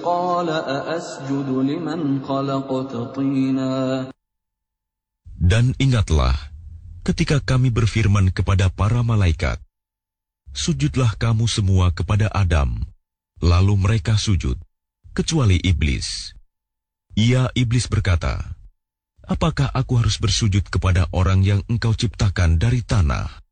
قال أأسجد لمن خلقت طينا. Dan ingatlah ketika kami berfirman kepada para malaikat, sujudlah kamu semua kepada Adam. Lalu mereka sujud, kecuali iblis. Iblis berkata, apakah aku harus bersujud kepada orang yang engkau ciptakan dari tanah?